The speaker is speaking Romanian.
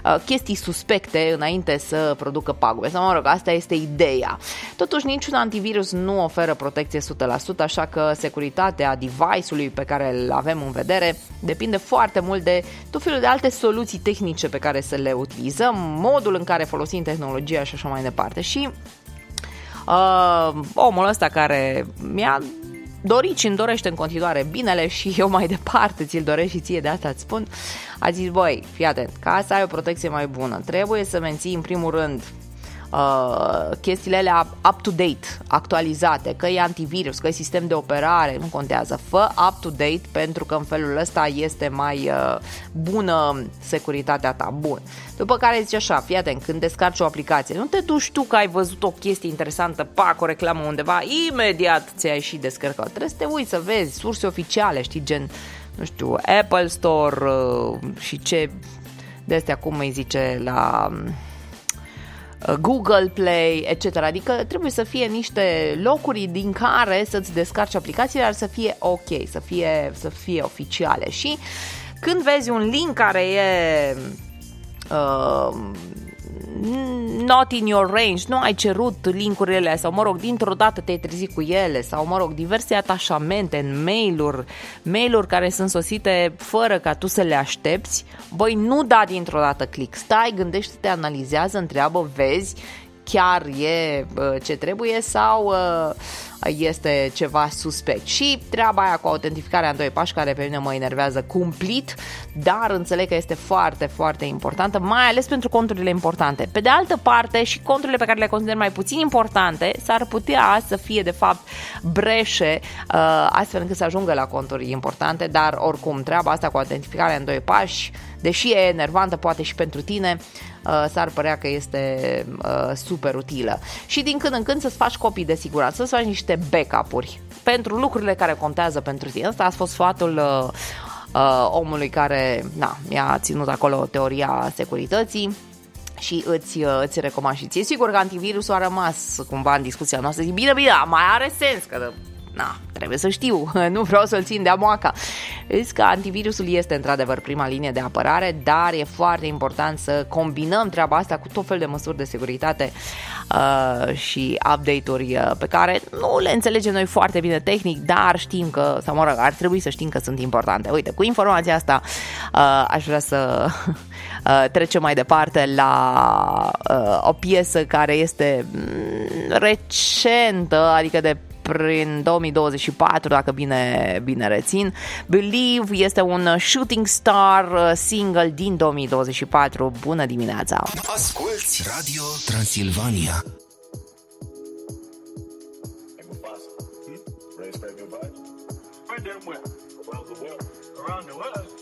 chestii suspecte înainte să producă pagube. Sau, mă rog, asta este ideea. Totuși, niciun antivirus nu oferă protecție 100%, așa că securitatea device-ului pe care îl avem în vedere depinde foarte mult de tot felul de alte soluții tehnice pe care să le utilizăm, modul în care folosim tehnologia și așa mai departe. Și omul ăsta care mi-a dorit și îmi dorește în continuare binele și eu mai departe ți-l doresc și ție, de asta îți spun, a zis, băi, fii atent, ca să ai o protecție mai bună, trebuie să menții în primul rând chestiile alea up-to-date, actualizate, că e antivirus, că e sistem de operare, nu contează, fă up-to-date, pentru că în felul ăsta este mai bună securitatea ta. Bun. După care zice așa, fii atent, când descarci o aplicație, nu te duci tu că ai văzut o chestie interesantă, pac, o reclamă undeva, imediat ți-ai și descărcat. Trebuie să te uiți să vezi surse oficiale, știi, gen, nu știu, Apple Store și ce de astea, cum îi zice, la Google Play, etc. Adică trebuie să fie niște locuri din care să-ți descarci aplicațiile, dar să fie ok, să fie oficiale. Și când vezi un link care e not in your range, nu ai cerut linkurile sau, mă rog, dintr-o dată te-ai trezit cu ele sau, mă rog, diverse atașamente în mail-uri care sunt sosite fără ca tu să le aștepți, băi, nu da dintr-o dată click, stai, gândește-te, analizează, întreabă, vezi, chiar e ce trebuie sau este ceva suspect. Și treaba aia cu autentificarea în 2 pași, care pe mine mă enervează cumplit, dar înțeleg că este foarte, foarte importantă, mai ales pentru conturile importante. Pe de altă parte, și conturile pe care le consider mai puțin importante, s-ar putea să fie de fapt breșe, astfel încât să ajungă la conturi importante, dar oricum treaba asta cu autentificarea în 2 pași, deși e enervantă poate și pentru tine, s-ar părea că este super utilă. Și din când în când să-ți faci copii de siguranță, să-ți faci niște backup-uri pentru lucrurile care contează pentru tine. Asta a fost sfatul omului care mi-a ținut acolo teoria securității și îți recomand și ție. Sigur că antivirusul a rămas cumva în discuția noastră. Zic, bine, mai are sens că trebuie să știu, nu vreau să-l țin de amoaca. Zic că antivirusul este într-adevăr prima linie de apărare, dar e foarte important să combinăm treaba asta cu tot fel de măsuri de securitate și update-uri pe care nu le înțelegem noi foarte bine tehnic, dar știm că, sau mă rog, ar trebui să știm că sunt importante. Uite, cu informația asta aș vrea să trecem mai departe la o piesă care este recentă, adică de prin 2024, dacă bine rețin. Believe este un Shooting Star single din 2024. Bună dimineața! Asculți Radio Transilvania.